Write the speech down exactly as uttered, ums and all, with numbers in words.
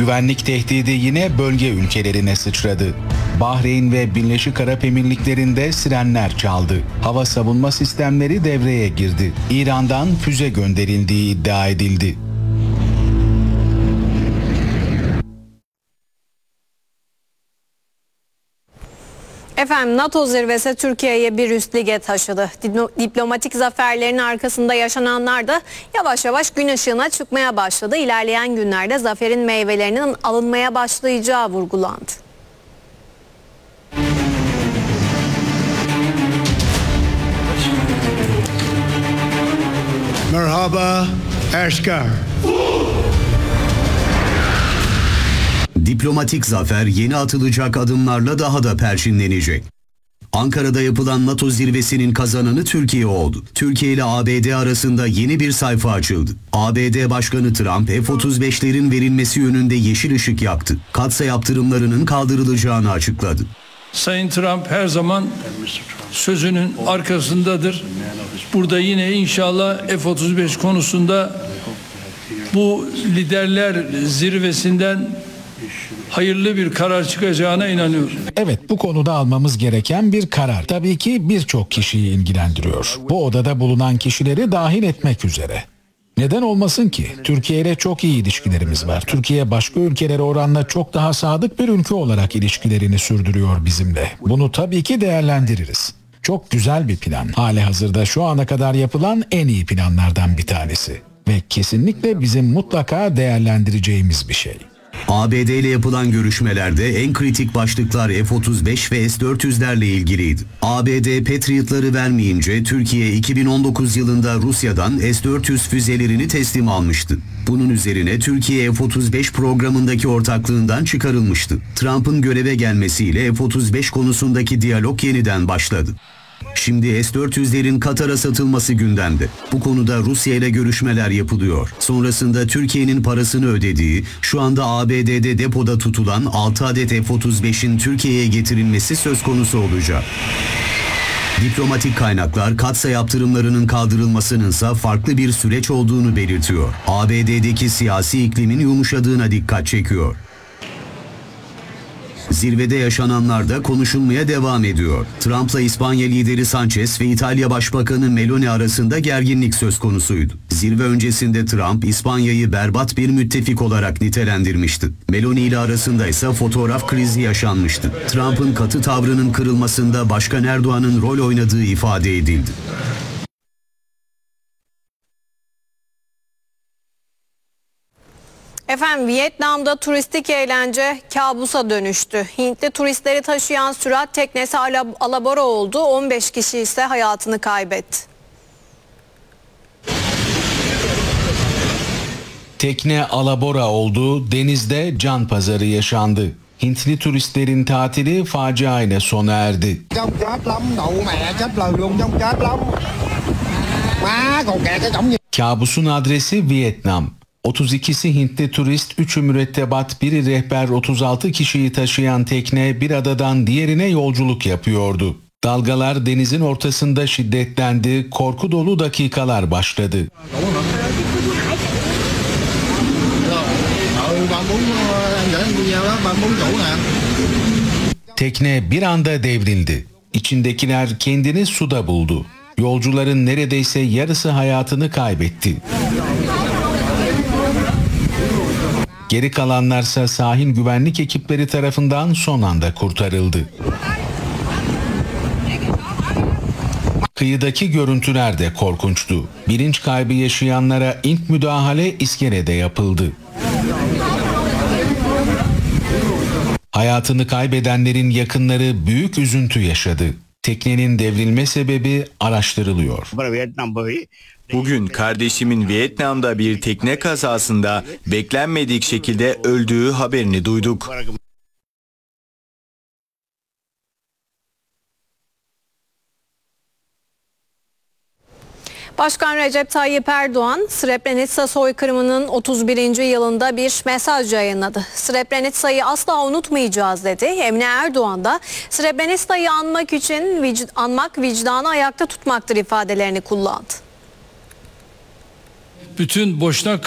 Güvenlik tehdidi yine bölge ülkelerine sıçradı. Bahreyn ve Birleşik Arap Emirlikleri'nde sirenler çaldı. Hava savunma sistemleri devreye girdi. İran'dan füze gönderildiği iddia edildi. Efendim, NATO zirvesi Türkiye'ye bir üst lige taşıdı. Diplomatik zaferlerin arkasında yaşananlar da yavaş yavaş gün ışığına çıkmaya başladı. İlerleyen günlerde zaferin meyvelerinin alınmaya başlayacağı vurgulandı. Merhaba, asker. Diplomatik zafer yeni atılacak adımlarla daha da perçinlenecek. Ankara'da yapılan NATO zirvesinin kazananı Türkiye oldu. Türkiye ile A B D arasında yeni bir sayfa açıldı. A B D Başkanı Trump F otuz beşlerin verilmesi yönünde yeşil ışık yaktı. Katsa yaptırımlarının kaldırılacağını açıkladı. Sayın Trump her zaman sözünün arkasındadır. Burada yine inşallah F otuz beş konusunda bu liderler zirvesinden hayırlı bir karar çıkacağına inanıyorum. Evet, bu konuda almamız gereken bir karar. Tabii ki birçok kişiyi ilgilendiriyor. Bu odada bulunan kişileri dahil etmek üzere. Neden olmasın ki? Türkiye ile çok iyi ilişkilerimiz var. Türkiye başka ülkelere oranla çok daha sadık bir ülke olarak ilişkilerini sürdürüyor bizimle. Bunu tabii ki değerlendiririz. Çok güzel bir plan. Halihazırda şu ana kadar yapılan en iyi planlardan bir tanesi. Ve kesinlikle bizim mutlaka değerlendireceğimiz bir şey. A B D ile yapılan görüşmelerde en kritik başlıklar F otuz beş ve S dört yüzlerle ilgiliydi. A B D Patriot'ları vermeyince Türkiye iki bin on dokuz yılında Rusya'dan S dört yüz füzelerini teslim almıştı. Bunun üzerine Türkiye F otuz beş programındaki ortaklığından çıkarılmıştı. Trump'ın göreve gelmesiyle F otuz beş konusundaki diyalog yeniden başladı. Şimdi S dört yüzlerin Katar'a satılması gündemde. Bu konuda Rusya ile görüşmeler yapılıyor. Sonrasında Türkiye'nin parasını ödediği, şu anda A B D'de depoda tutulan altı adet F otuz beşin Türkiye'ye getirilmesi söz konusu olacak. Diplomatik kaynaklar Katsa yaptırımlarının kaldırılmasınınsa farklı bir süreç olduğunu belirtiyor. A B D'deki siyasi iklimin yumuşadığına dikkat çekiyor. Zirvede yaşananlar da konuşulmaya devam ediyor. Trump'la İspanya lideri Sanchez ve İtalya Başbakanı Meloni arasında gerginlik söz konusuydu. Zirve öncesinde Trump, İspanya'yı berbat bir müttefik olarak nitelendirmişti. Meloni ile arasında ise fotoğraf krizi yaşanmıştı. Trump'ın katı tavrının kırılmasında Başkan Erdoğan'ın rol oynadığı ifade edildi. Efendim, Vietnam'da turistik eğlence kabusa dönüştü. Hintli turistleri taşıyan sürat teknesi alabora oldu. on beş kişi ise hayatını kaybetti. Tekne alabora oldu, denizde can pazarı yaşandı. Hintli turistlerin tatili facia ile sona erdi. Kabusun adresi Vietnam. otuz ikisi Hintli turist, üçü mürettebat, biri rehber, otuz altı kişiyi taşıyan tekne bir adadan diğerine yolculuk yapıyordu. Dalgalar denizin ortasında şiddetlendi, korku dolu dakikalar başladı. Tekne bir anda devrildi. İçindekiler kendini suda buldu. Yolcuların neredeyse yarısı hayatını kaybetti. Geri kalanlarsa sahil güvenlik ekipleri tarafından son anda kurtarıldı. Kıyıdaki görüntüler de korkunçtu. Bilinç kaybı yaşayanlara ilk müdahale iskelede yapıldı. Hayatını kaybedenlerin yakınları büyük üzüntü yaşadı. Teknenin devrilme sebebi araştırılıyor. Bugün kardeşimin Vietnam'da bir tekne kazasında beklenmedik şekilde öldüğü haberini duyduk. Başkan Recep Tayyip Erdoğan, Srebrenica soykırımının otuz birinci yılında bir mesaj yayınladı. Srebrenica'yı asla unutmayacağız dedi. Emine Erdoğan da Srebrenica'yı anmak için vic- anmak vicdanı ayakta tutmaktır ifadelerini kullandı. Bütün boşnak